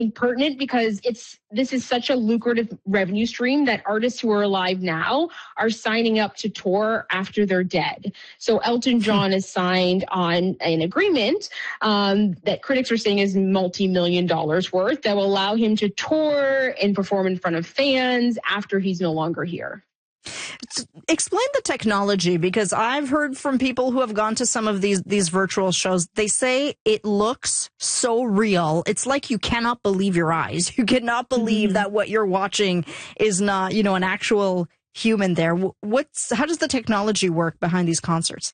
pertinent because this is such a lucrative revenue stream that artists who are alive now are signing up to tour after they're dead. So Elton John is signed on an agreement that critics are saying is multi-million dollars worth that will allow him to tour and perform in front of fans after he's no longer here. Explain the technology, because I've heard from people who have gone to some of these virtual shows. They say it looks so real. It's like you cannot believe your eyes. You cannot believe that what you're watching is not, an actual human there. How does the technology work behind these concerts?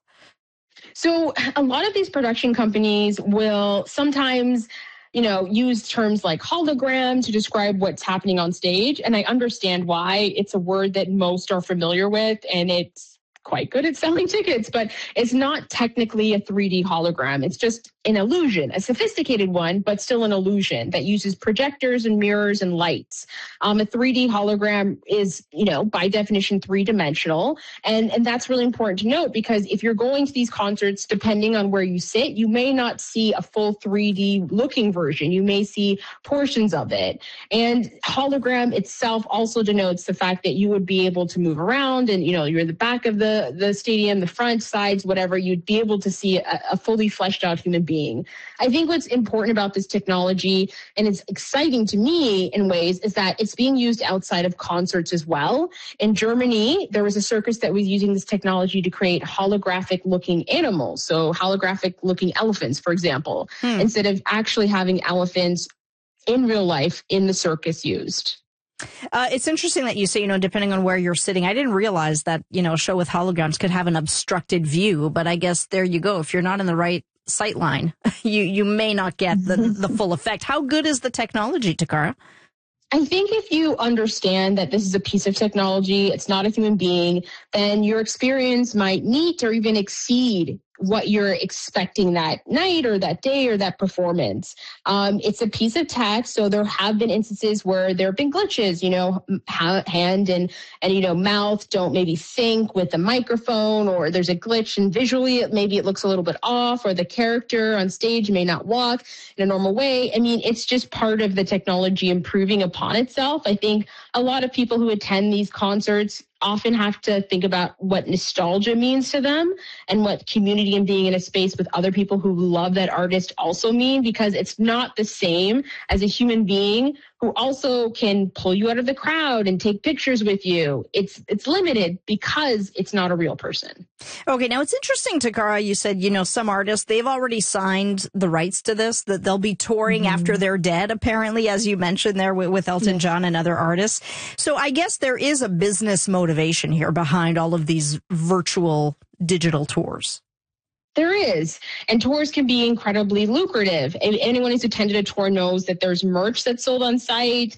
So a lot of these production companies will sometimes use terms like hologram to describe what's happening on stage. And I understand why. It's a word that most are familiar with, and it's quite good at selling tickets, but it's not technically a 3D hologram. It's just an illusion, a sophisticated one, but still an illusion that uses projectors and mirrors and lights. A 3D hologram is, by definition, three-dimensional. And that's really important to note, because if you're going to these concerts, depending on where you sit, you may not see a full 3D looking version. You may see portions of it. And hologram itself also denotes the fact that you would be able to move around and, you're in the back of the stadium, the front, sides, whatever, you'd be able to see a fully fleshed out human being. I think what's important about this technology, and it's exciting to me in ways, is that it's being used outside of concerts as well. In Germany, there was a circus that was using this technology to create holographic looking animals. So holographic looking elephants, for example, instead of actually having elephants in real life in the circus used. It's interesting that you say, depending on where you're sitting. I didn't realize that, a show with holograms could have an obstructed view, but I guess there you go. If you're not in the right sight line, you may not get the full effect. How good is the technology, Takara? I think if you understand that this is a piece of technology, it's not a human being, then your experience might meet or even exceed what you're expecting that night or that day or that performance. It's a piece of tech, so there have been instances where there have been glitches, hand and mouth don't maybe sync with the microphone, or there's a glitch and visually maybe it looks a little bit off, or the character on stage may not walk in a normal way. I mean, it's just part of the technology improving upon itself. I think a lot of people who attend these concerts often have to think about what nostalgia means to them and what community and being in a space with other people who love that artist also mean, because it's not the same as a human being who also can pull you out of the crowd and take pictures with you. It's limited because it's not a real person. Okay, now it's interesting, Takara, you said, some artists, they've already signed the rights to this, that they'll be touring after they're dead, apparently, as you mentioned there with Elton John and other artists. So I guess there is a business motivation here behind all of these virtual digital tours. There is. And tours can be incredibly lucrative. And anyone who's attended a tour knows that there's merch that's sold on site.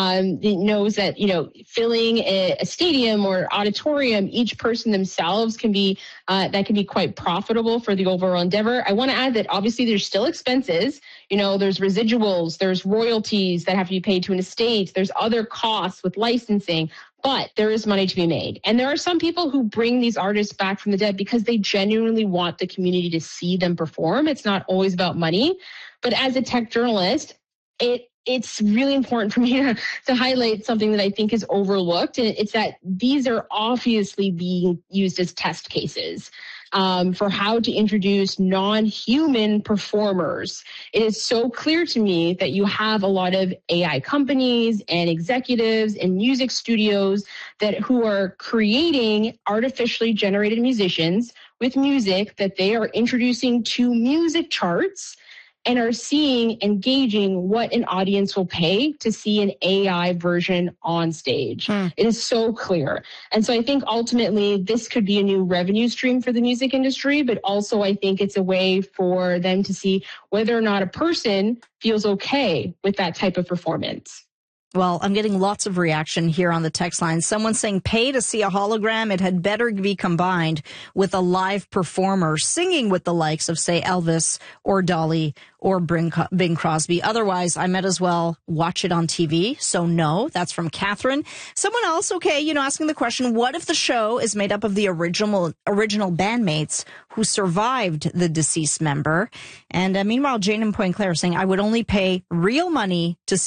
Knows that, filling a stadium or auditorium, each person themselves can be quite profitable for the overall endeavor. I want to add that obviously there's still expenses. There's residuals, there's royalties that have to be paid to an estate. There's other costs with licensing. But there is money to be made. And there are some people who bring these artists back from the dead because they genuinely want the community to see them perform. It's not always about money. But as a tech journalist, it's really important for me to highlight something that I think is overlooked. And it's that these are obviously being used as test cases for how to introduce non-human performers. It is so clear to me that you have a lot of AI companies and executives and music studios who are creating artificially generated musicians with music that they are introducing to music charts and are engaging what an audience will pay to see an AI version on stage. It is so clear. And so I think ultimately this could be a new revenue stream for the music industry, but also I think it's a way for them to see whether or not a person feels okay with that type of performance. Well, I'm getting lots of reaction here on the text line. Someone saying pay to see a hologram. It had better be combined with a live performer singing with the likes of, say, Elvis or Dolly or Bing Crosby. Otherwise, I might as well watch it on TV. So no, that's from Catherine. Someone else, asking the question, what if the show is made up of the original bandmates who survived the deceased member? And meanwhile, Jane in Point Claire saying, I would only pay real money to see